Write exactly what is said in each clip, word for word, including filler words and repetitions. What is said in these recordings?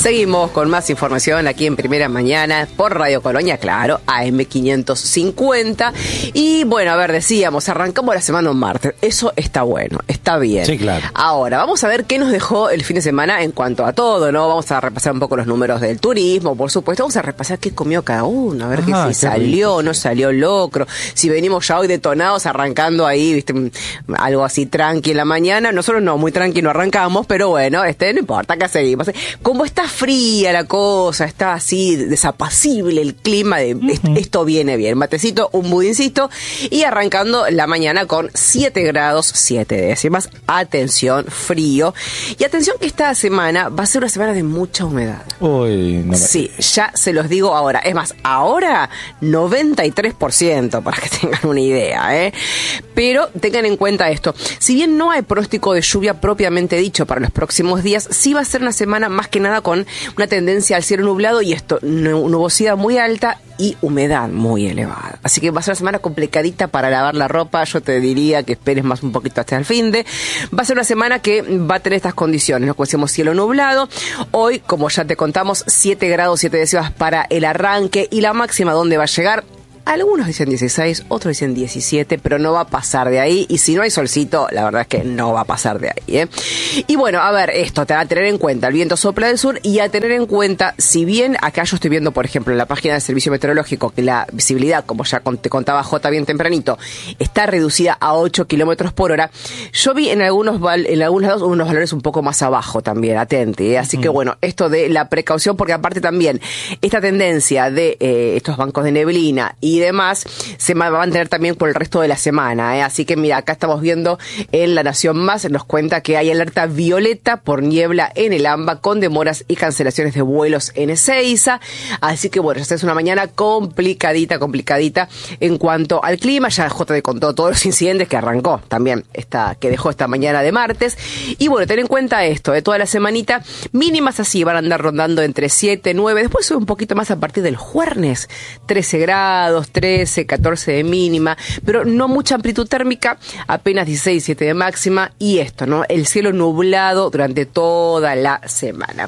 Seguimos con más información aquí en Primera Mañana por Radio Colonia, claro, A M quinientos cincuenta. Y bueno, a ver, decíamos, arrancamos la semana un martes. Eso está bueno, está bien. Sí, claro. Ahora, vamos a ver qué nos dejó el fin de semana en cuanto a todo, ¿no? Vamos a repasar un poco los números del turismo, por supuesto. Vamos a repasar qué comió cada uno, a ver Ah, que si salió o no salió locro. Si venimos ya hoy detonados, arrancando ahí, viste, algo así tranqui en la mañana. Nosotros no, muy tranqui no arrancamos, pero bueno, este no importa, acá seguimos. Como está fría la cosa, está así desapacible el clima, de, uh-huh. esto viene bien. Matecito, un budincito y arrancando la mañana con siete grados, siete décimas. Atención, frío. Y atención que esta semana va a ser una semana de mucha humedad. Uy, no me... Sí, ya se los digo ahora. Es más, ahora noventa y tres por ciento para que tengan una idea, ¿eh? Pero tengan en cuenta esto. Si bien no hay pronóstico de lluvia propiamente dicho para los próximos días, sí va a ser una semana más que nada con una tendencia al cielo nublado y esto, nubosidad muy alta y humedad muy elevada. Así que va a ser una semana complicadita para lavar la ropa. Yo te diría que esperes más un poquito hasta el fin de. Va a ser una semana que va a tener estas condiciones, ¿no? Como decíamos, cielo nublado. Hoy, como ya te contamos, siete grados, siete décimas para el arranque y la máxima donde va a llegar. Algunos dicen dieciséis, otros dicen diecisiete, pero no va a pasar de ahí. Y si no hay solcito, la verdad es que no va a pasar de ahí, ¿eh? Y bueno, a ver, esto te va a tener en cuenta. El viento sopla del sur y a tener en cuenta, si bien acá yo estoy viendo, por ejemplo, en la página del Servicio Meteorológico, que la visibilidad, como ya te contaba Jota bien tempranito, está reducida a ocho kilómetros por hora. Yo vi en algunos val- en algunos lados unos valores un poco más abajo también, atente, ¿eh? Así uh-huh. que bueno, esto de la precaución, porque aparte también esta tendencia de eh, estos bancos de neblina y y demás, se va a mantener también por el resto de la semana, ¿eh? Así que mira, acá estamos viendo en La Nación Más, nos cuenta que hay alerta violeta por niebla en el AMBA con demoras y cancelaciones de vuelos en Ezeiza. Así que bueno, esta es una mañana complicadita, complicadita en cuanto al clima. Ya J te contó todos los incidentes que arrancó también, esta, que dejó esta mañana de martes. Y bueno, ten en cuenta esto, de toda la semanita, mínimas así van a andar rondando entre siete, nueve, después sube un poquito más a partir del jueves, trece grados, trece, catorce de mínima, pero no mucha amplitud térmica, apenas dieciséis, diecisiete de máxima, y esto, ¿no? El cielo nublado durante toda la semana.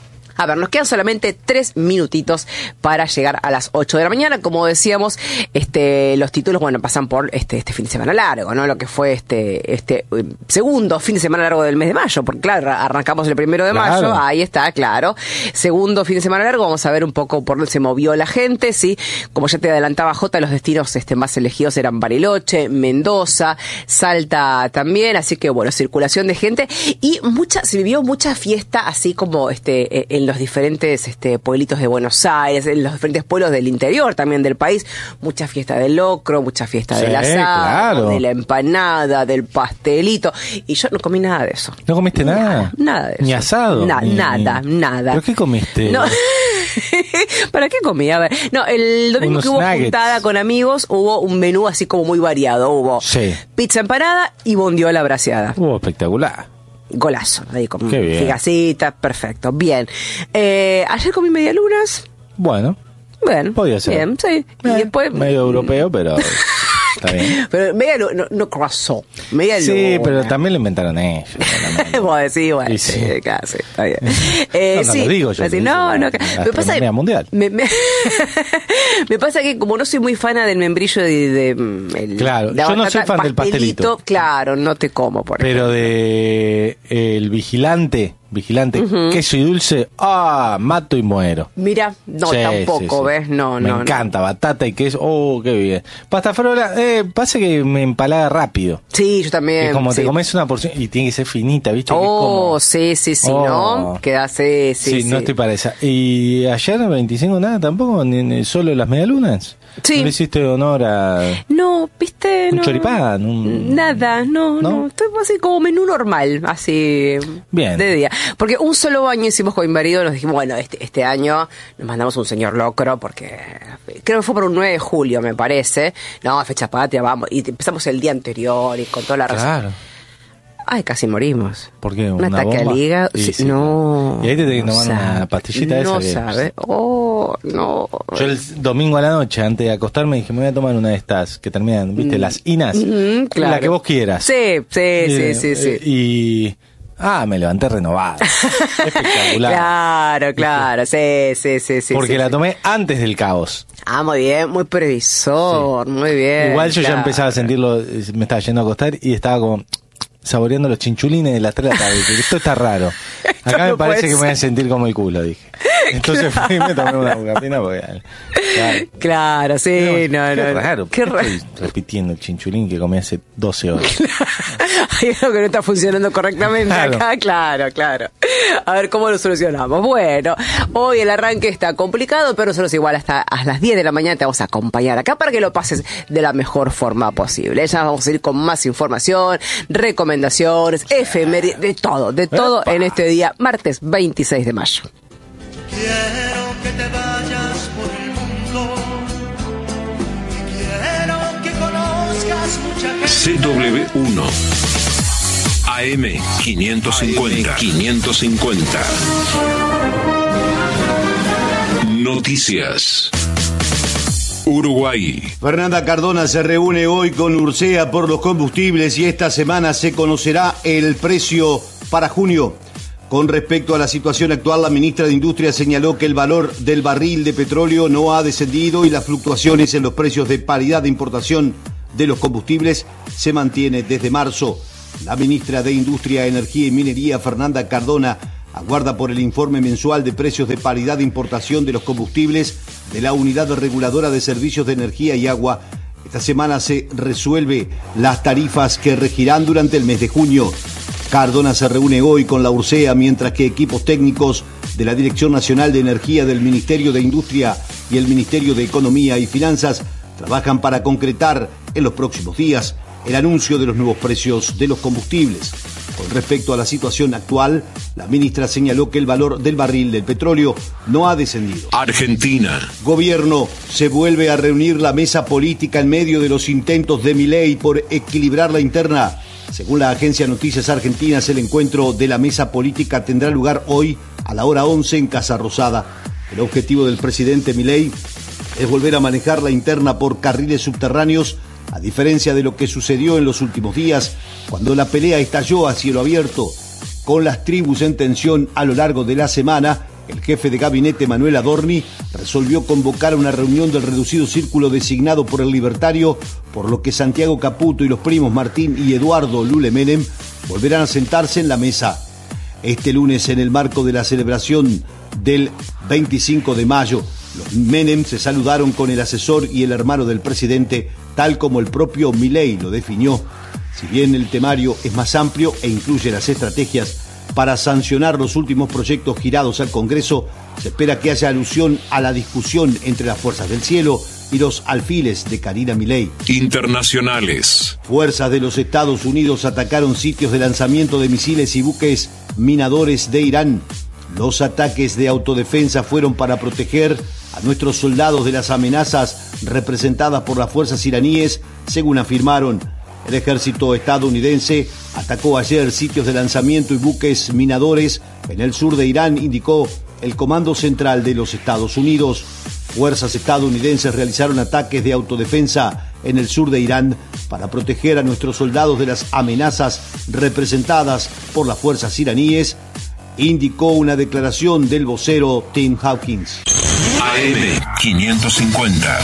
A ver, nos quedan solamente tres minutitos para llegar a las ocho de la mañana. Como decíamos, este, los títulos, bueno, pasan por este, este fin de semana largo, ¿no? Lo que fue este, este segundo fin de semana largo del mes de mayo, porque claro, arrancamos el primero de claro. mayo, ahí está, claro. Segundo fin de semana largo, vamos a ver un poco por dónde se movió la gente, sí. Como ya te adelantaba Jota, los destinos este, más elegidos eran Bariloche, Mendoza, Salta también, así que bueno, circulación de gente y mucha, se vivió mucha fiesta así como este, en los diferentes este, pueblitos de Buenos Aires, en los diferentes pueblos del interior también del país, mucha fiesta del locro, mucha fiesta sí, del asado, claro. de la empanada, del pastelito, y yo no comí nada de eso. ¿No comiste nada? Nada, nada de eso. ¿Ni asado? Na, ni, nada, nada. ¿Pero qué comiste? No. ¿Para qué comí? A ver, no, el domingo Unos que hubo nuggets. juntada con amigos, hubo un menú así como muy variado. Hubo sí. pizza empanada y bondiola braseada. Uh, espectacular. Golazo, ahí con Qué bien. figacita, perfecto, bien. Eh, ayer comí medialunas. Bueno. Bien. Podía ser. Bien, sí. Eh, y después... medio europeo, pero... Está bien. Pero media luna, no, no croissant, media luna. Sí, pero también lo inventaron ellos. Vos decís, bueno, sí, sí, sí. casi, está bien. Eh, no, no sí, lo digo yo. así, Lo no, no, la, me la pasa que, mundial. Me, me, me pasa que como no soy muy fana del membrillo de, de el, claro, de yo no soy batata, fan del pastelito. Claro, no te como, por Pero ejemplo. de el vigilante, vigilante, uh-huh. queso y dulce, ah, mato y muero. Mira, no, sí, tampoco, sí, sí. ¿ves? No, me no. Me encanta, no. batata y queso, oh, qué bien. Pasta frola, eh, pasa que me empalaga rápido. Sí, yo también. Es como sí. te comes una porción y tiene que ser finita, ¿viste? Oh, que es como, sí, sí, sí, oh. ¿no? Queda así, sí, sí. Sí, no estoy para esa. ¿Y ayer veinticinco nada tampoco? ¿Ni, ni solo las medialunas? Sí. ¿No le hiciste honor a...? No, ¿viste? Un no. choripán, un... Nada, no, no, no. Estoy así como menú normal, así... Bien. De día. Porque un solo baño hicimos con mi marido, nos dijimos, bueno, este, este año nos mandamos un señor locro, porque creo que fue por un nueve de julio, me parece. No, fecha patria, vamos. Y empezamos el día anterior y con toda la razón. Claro. Ay, casi morimos. ¿Por qué? ¿Un ¿Una ataque bomba? al hígado? Sí, Sí, sí. no. Y ahí te tenés que no tomar sabe, una pastillita de no esa. No sabe. Oh, no. Yo el domingo a la noche, antes de acostarme, dije, me voy a tomar una de estas que terminan, ¿viste? Las inas. Mm, claro. La que vos quieras. Sí, sí, Eh, sí, sí, sí. eh, y... Ah, me levanté renovado. Espectacular. Claro, claro, sí, sí, sí, sí. Porque sí, la sí. tomé antes del caos. Ah, muy bien, muy previsor, sí. Muy bien. Igual yo claro. ya empezaba a sentirlo, me estaba yendo a acostar y estaba como saboreando los chinchulines de las tres de la tarde. Dije, esto está raro. Acá no me parece que ser. me voy a sentir como el culo, dije. Entonces fui y me tomé una bucapina porque... Claro, claro sí, no, no. Qué no. raro, Qué ¿por qué estoy repitiendo el chinchulín que comí hace doce horas? Hay algo que no está funcionando correctamente claro. acá, claro, claro. A ver cómo lo solucionamos. Bueno, hoy el arranque está complicado, pero nosotros igual hasta a las diez de la mañana te vamos a acompañar acá para que lo pases de la mejor forma posible. Ya vamos a ir con más información, recomendaciones, efemérides, de todo, de todo Epa. en este día, martes veintiséis de mayo. Quiero que te vayas por el mundo. Quiero que conozcas mucha gente. C W uno A M quinientos cincuenta. quinientos cincuenta. Noticias. Uruguay. Fernanda Cardona se reúne hoy con Ursea por los combustibles y esta semana se conocerá el precio para junio. Con respecto a la situación actual, la ministra de Industria señaló que el valor del barril de petróleo no ha descendido y las fluctuaciones en los precios de paridad de importación de los combustibles se mantiene desde marzo. La ministra de Industria, Energía y Minería, Fernanda Cardona, aguarda por el informe mensual de precios de paridad de importación de los combustibles de la Unidad Reguladora de Servicios de Energía y Agua. Esta semana se resuelve las tarifas que regirán durante el mes de junio. Cardona se reúne hoy con la Ursea, mientras que equipos técnicos de la Dirección Nacional de Energía del Ministerio de Industria y el Ministerio de Economía y Finanzas trabajan para concretar en los próximos días el anuncio de los nuevos precios de los combustibles. Con respecto a la situación actual, la ministra señaló que el valor del barril del petróleo no ha descendido. Argentina. Gobierno, se vuelve a reunir la mesa política en medio de los intentos de Milei por equilibrar la interna. Según la agencia Noticias Argentinas, el encuentro de la mesa política tendrá lugar hoy a la hora once en Casa Rosada. El objetivo del presidente Milei es volver a manejar la interna por carriles subterráneos, a diferencia de lo que sucedió en los últimos días, cuando la pelea estalló a cielo abierto. Con las tribus en tensión a lo largo de la semana, el jefe de gabinete Manuel Adorni resolvió convocar una reunión del reducido círculo designado por el libertario, por lo que Santiago Caputo y los primos Martín y Eduardo Lule Menem volverán a sentarse en la mesa. Este lunes, en el marco de la celebración del veinticinco de mayo, los Menem se saludaron con el asesor y el hermano del presidente, tal como el propio Milei lo definió. Si bien el temario es más amplio e incluye las estrategias para sancionar los últimos proyectos girados al Congreso, se espera que haya alusión a la discusión entre las fuerzas del cielo y los alfiles de Karina Milei. Internacionales. Fuerzas de los Estados Unidos atacaron sitios de lanzamiento de misiles y buques minadores de Irán. Los ataques de autodefensa fueron para proteger a nuestros soldados de las amenazas representadas por las fuerzas iraníes, según afirmaron. El ejército estadounidense atacó ayer sitios de lanzamiento y buques minadores en el sur de Irán, indicó el Comando Central de los Estados Unidos. Fuerzas estadounidenses realizaron ataques de autodefensa en el sur de Irán para proteger a nuestros soldados de las amenazas representadas por las fuerzas iraníes, indicó una declaración del vocero Tim Hawkins. A M quinientos cincuenta.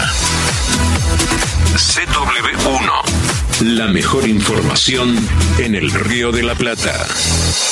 C W uno. La mejor información en el Río de la Plata.